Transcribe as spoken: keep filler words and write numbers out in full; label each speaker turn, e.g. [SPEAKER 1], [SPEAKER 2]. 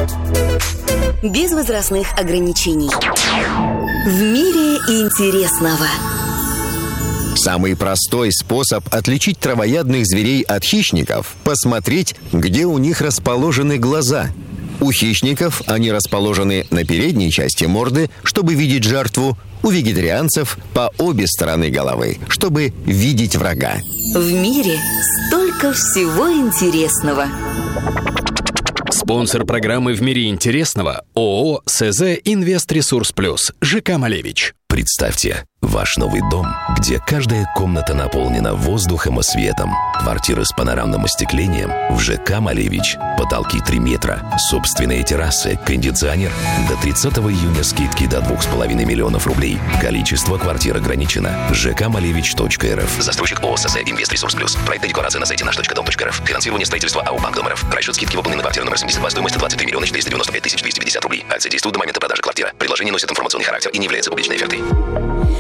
[SPEAKER 1] Без возрастных ограничений. В мире интересного.
[SPEAKER 2] Самый простой способ отличить травоядных зверей от хищников – посмотреть, где у них расположены глаза. У хищников они расположены на передней части морды, чтобы видеть жертву, у вегетарианцев – по обе стороны головы, чтобы видеть врага.
[SPEAKER 1] В мире столько всего интересного.
[SPEAKER 3] Спонсор программы «В мире интересного» ООО «СЗ Инвест-Ресурс Плюс» ЖК «Малевич».
[SPEAKER 4] Представьте, ваш новый дом, где каждая комната наполнена воздухом и светом. Квартира с панорамным остеклением в ЖК «Малевич». Потолки три метра, собственные террасы, кондиционер. До тридцатого июня скидки до двух с половиной миллионов рублей. Количество квартир ограничено. жк малевич точка эр эф. Застройщик ООО «СЗ Инвест-Ресурс Плюс». Проектная декларация на сайте наш точка дом точка эр эф. Финансирование строительства АО «Банк Дом РФ». Расчет скидки выполнен на квартиру номер семьдесят два. Стоимость двадцать три миллиона четыреста девяносто пять тысяч двести пятьдесят рублей. Акция действует до момента продажи квартиры. Предложение носит информационный характер и не является публичной офертой.